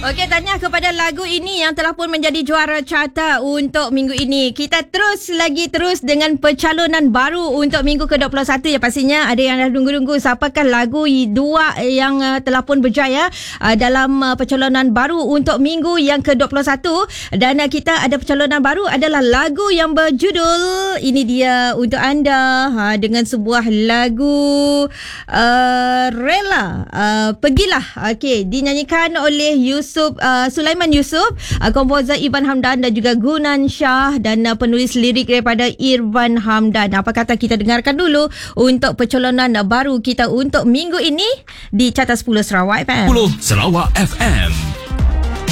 Okey, tahniah kepada lagu ini yang telah pun menjadi juara carta untuk minggu ini. Kita terus dengan pencalonan baru untuk minggu ke-21 ya. Pastinya ada yang dah tunggu-tunggu siapakah lagu dua yang telah pun berjaya dalam pencalonan baru untuk minggu yang ke-21. Dan kita ada pencalonan baru adalah lagu yang berjudul, ini dia untuk anda, dengan sebuah lagu Rela, Pergilah. Okey, dinyanyikan oleh Sulaiman Yusof, komposer Irfan Hamdan dan juga Gunan Shah, dan penulis lirik daripada Irfan Hamdan. Apa kata kita dengarkan dulu untuk pencalonan baru kita untuk minggu ini di Carta 10 Sarawak FM. 10 Sarawak FM.